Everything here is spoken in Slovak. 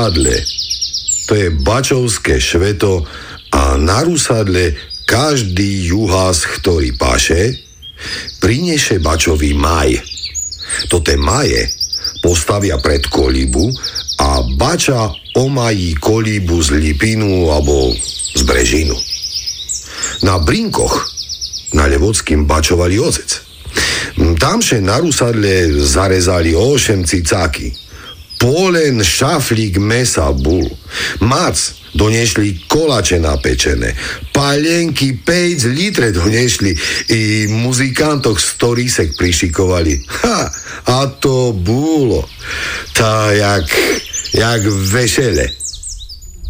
To je bačovské šveto a na rusadle každý juhás, ktorý páše, prineše bačový maj. Tote maje postavia pred kolíbu a bača omají kolíbu z lipinu alebo z brežinu. Na brinkoch na Levodským bačovali ocec. Tamše na rusadle zarezali 8 cicáky. Polen šaflík mesa bul. Mac donešli kolače napečené. Palenky 5 litre donešli i muzikantoch 100 rýsek prišikovali. A to bolo. Tak jak vešele.